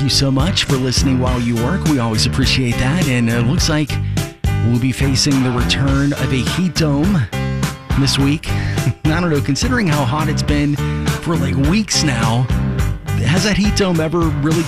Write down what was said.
you so much for listening while you work. We always appreciate that. And it looks like we'll be facing the return of a heat dome this week. I don't know, considering how hot it's been for like weeks now, has that heat dome ever really